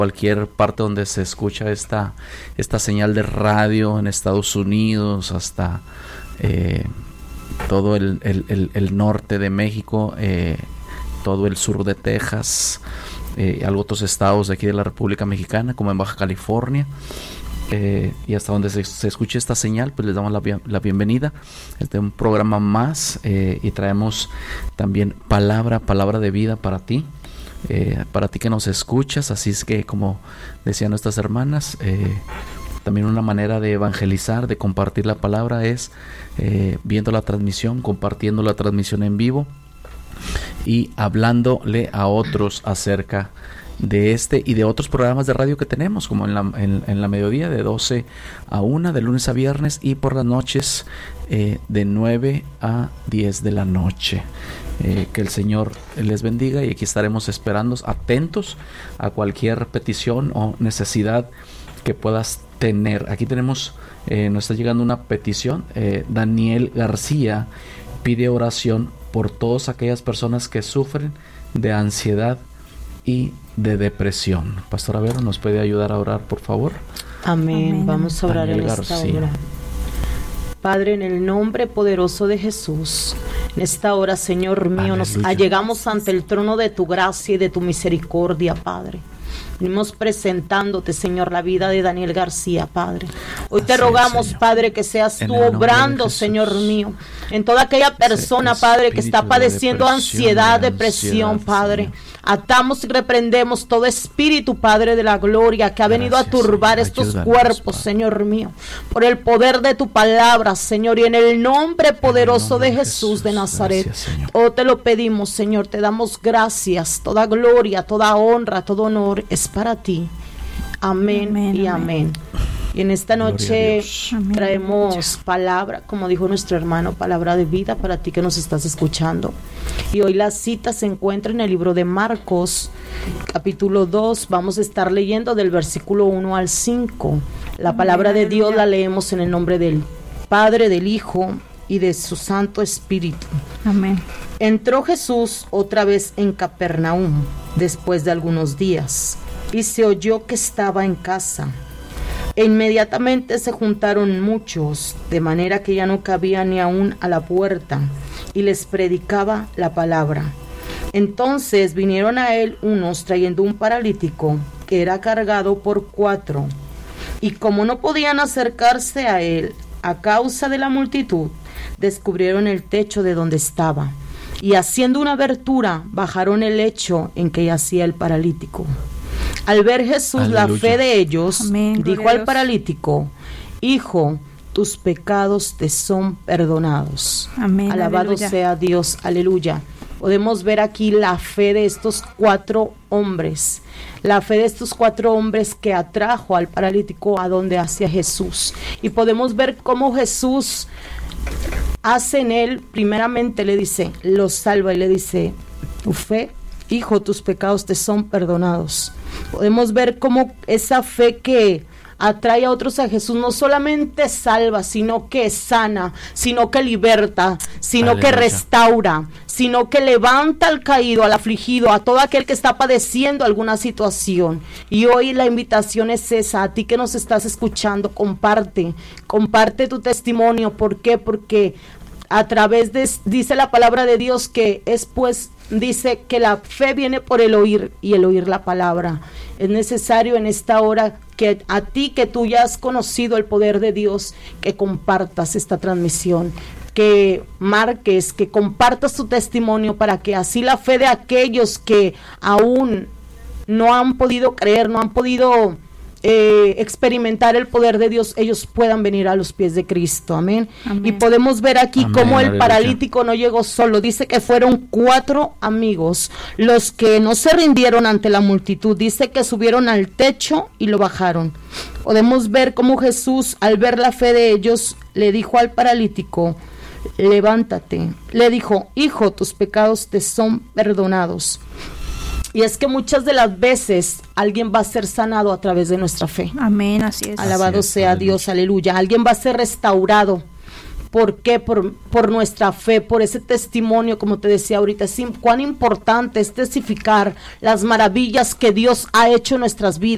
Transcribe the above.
cualquier parte donde se escucha esta señal de radio, en Estados Unidos hasta todo el norte de México, todo el sur de Texas, otros estados de aquí de la República Mexicana, como en Baja California, y hasta donde se escuche esta señal, pues les damos la bienvenida. Este es un programa más, y traemos también palabra de vida para ti que nos escuchas. Así es que, como decían nuestras hermanas, también una manera de evangelizar, de compartir la palabra es viendo la transmisión, compartiendo la transmisión en vivo y hablándole a otros acerca de este y de otros programas de radio que tenemos, como en la mediodía de 12 a 1, de lunes a viernes, y por las noches de 9 a 10 de la noche. Que el Señor les bendiga, y aquí estaremos esperando, atentos a cualquier petición o necesidad que puedas tener. Aquí tenemos, nos está llegando una petición. Daniel García pide oración por todas aquellas personas que sufren de ansiedad y de depresión. Pastora Vero, ¿nos puede ayudar a orar, por favor? Amén. Vamos a orar Daniel en esta García. hora. Padre, en el nombre poderoso de Jesús, en esta hora, Señor mío, nos allegamos ante el trono de tu gracia y de tu misericordia, Padre. Venimos presentándote, Señor, la vida de Daniel García, Padre. Hoy te rogamos, Señor, Padre, que seas tú obrando, Señor mío, en toda aquella persona, Padre, que está padeciendo ansiedad, depresión, Padre. Atamos y reprendemos todo espíritu, Padre de la gloria, que ha venido a turbar estos cuerpos, Señor mío, por el poder de tu palabra, Señor, y en el nombre poderoso de Jesús de Nazaret. Oh, te lo pedimos, Señor, te damos gracias. Toda gloria, toda honra, todo honor es para ti. Amén y amén. Y en esta noche traemos palabra, como dijo nuestro hermano, palabra de vida para ti que nos estás escuchando. Y hoy la cita se encuentra en el libro de Marcos, capítulo 2. Vamos a estar leyendo del versículo 1 al 5. La palabra de Dios la leemos en el nombre del Padre, del Hijo y de su Santo Espíritu. Amén. Entró Jesús otra vez en Capernaum después de algunos días, y se oyó que estaba en casa. E inmediatamente se juntaron muchos, de manera que ya no cabía ni aún a la puerta, y les predicaba la palabra. Entonces vinieron a él unos trayendo un paralítico que era cargado por 4, y como no podían acercarse a él a causa de la multitud, descubrieron el techo de donde estaba, y haciendo una abertura bajaron el lecho en que yacía el paralítico. Al ver Jesús la fe de ellos, dijo al paralítico: Hijo, tus pecados te son perdonados. Amén. Alabado sea Dios. Aleluya. Podemos ver aquí la fe de estos 4 hombres. La fe de estos 4 hombres que atrajo al paralítico a donde hacia Jesús. Y podemos ver cómo Jesús hace en él, primeramente le dice, lo salva y le dice: tu fe, hijo, tus pecados te son perdonados. Podemos ver cómo esa fe que atrae a otros a Jesús no solamente salva, sino que sana, sino que liberta, sino que restaura, sino que levanta al caído, al afligido, a todo aquel que está padeciendo alguna situación. Y hoy la invitación es esa: a ti que nos estás escuchando, comparte tu testimonio. ¿Por qué? Porque a través de, dice la palabra de Dios que es pues, dice que la fe viene por el oír y el oír la palabra. Es necesario en esta hora que a ti que tú ya has conocido el poder de Dios, que compartas esta transmisión, que marques, que compartas tu testimonio, para que así la fe de aquellos que aún no han podido creer, no han podido experimentar el poder de Dios, ellos puedan venir a los pies de Cristo. Amén. Y podemos ver aquí cómo el paralítico no llegó solo. Dice que fueron 4 amigos los que no se rindieron ante la multitud. Dice que subieron al techo y lo bajaron. Podemos ver cómo Jesús, al ver la fe de ellos, le dijo al paralítico: levántate. Le dijo: hijo, tus pecados te son perdonados. Y es que muchas de las veces alguien va a ser sanado a través de nuestra fe. Amén, así es. Alabado sea Dios, aleluya. Alguien va a ser restaurado. ¿Por qué? Por nuestra fe, por ese testimonio, como te decía ahorita. Cuán importante es testificar las maravillas que Dios ha hecho en nuestras vidas.